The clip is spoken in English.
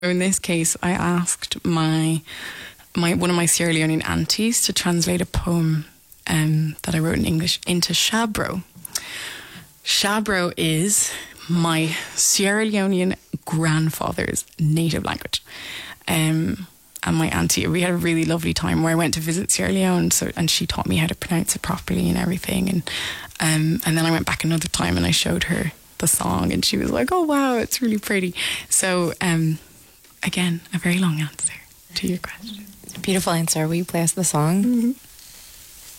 In this case, I asked my one of my Sierra Leonean aunties to translate a poem that I wrote in English into Shabro. Shabro is my Sierra Leonean grandfather's native language. And my auntie, we had a really lovely time where I went to visit Sierra Leone, and she taught me how to pronounce it properly and everything. And then I went back another time and I showed her the song, and she was like, "Oh wow, it's really pretty." So again, a very long answer to your question. Beautiful answer. Will you play us the song? Mm-hmm.